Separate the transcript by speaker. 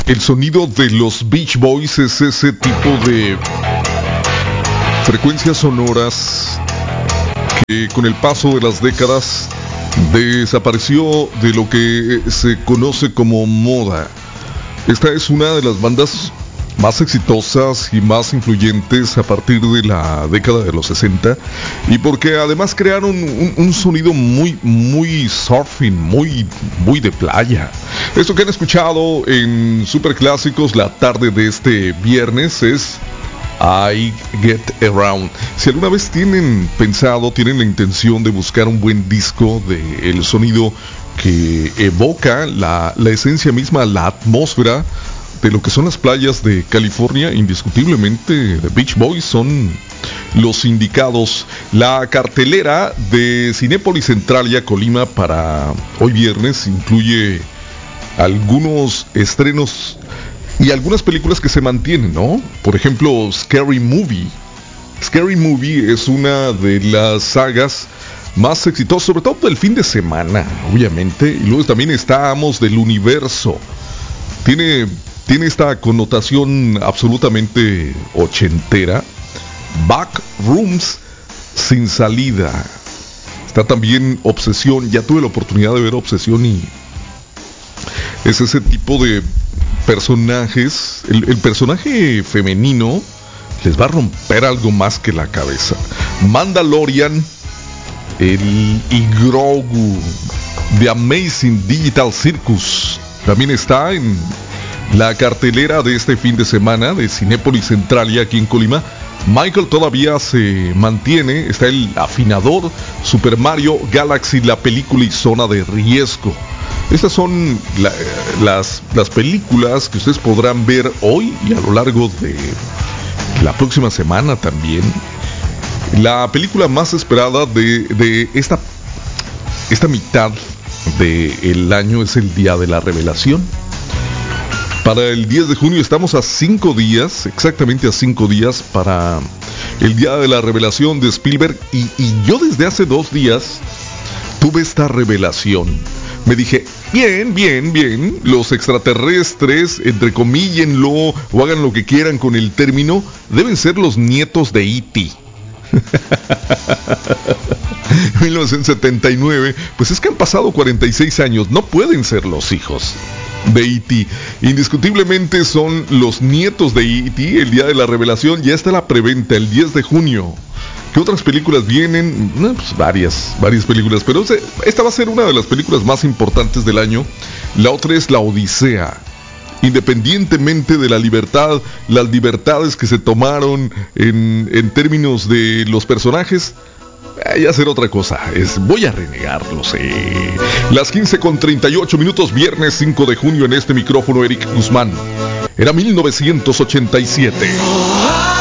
Speaker 1: El sonido de los Beach Boys es ese tipo de frecuencias sonoras que con el paso de las décadas desapareció de lo que se conoce como moda. Esta es una de las bandas más exitosas y más influyentes a partir de la década de los 60, y porque además crearon un sonido muy surfing, muy de playa. Esto que han escuchado en Super Clásicos la tarde de este viernes es I Get Around. Si alguna vez tienen la intención de buscar un buen disco de el sonido que evoca la esencia misma, la atmósfera de lo que son las playas de California, indiscutiblemente The Beach Boys son los indicados. La cartelera de Cinépolis Centralia Colima para hoy viernes incluye algunos estrenos y algunas películas que se mantienen, ¿no? Por ejemplo, Scary Movie. Scary Movie es una de las sagas más exitosas, sobre todo del fin de semana, obviamente. Y luego también está Amos del Universo. Tiene esta connotación absolutamente ochentera. Backrooms sin salida. Está también Obsesión. Ya tuve la oportunidad de ver Obsesión y es ese tipo de personajes. El personaje femenino les va a romper algo más que la cabeza. Mandalorian, y Grogu, The Amazing Digital Circus también está en la cartelera de este fin de semana de Cinépolis Centralia aquí en Colima. Michael todavía se mantiene, está el afinador, Super Mario Galaxy, la película y Zona de Riesgo. Estas son las películas que ustedes podrán ver hoy y a lo largo de la próxima semana también. La película más esperada de esta mitad del año es El Día de la Revelación. Para el 10 de junio estamos a 5 días, exactamente a 5 días para el Día de la Revelación de Spielberg. Y yo desde hace 2 días tuve esta revelación. Me dije, bien, los extraterrestres, entrecomíllenlo o hagan lo que quieran con el término, deben ser los nietos de E.T. 1979, pues es que han pasado 46 años, no pueden ser los hijos de E.T. Indiscutiblemente son los nietos de E.T. El Día de la Revelación ya está la preventa el 10 de junio. ¿Qué otras películas vienen? Pues varias películas, pero esta va a ser una de las películas más importantes del año. La otra es La Odisea. Independientemente de la libertad, las libertades que se tomaron en términos de los personajes, y hacer otra cosa, voy a renegarlo, sé. Las 15:38, viernes 5 de junio, en este micrófono Eric Guzmán. Era 1987.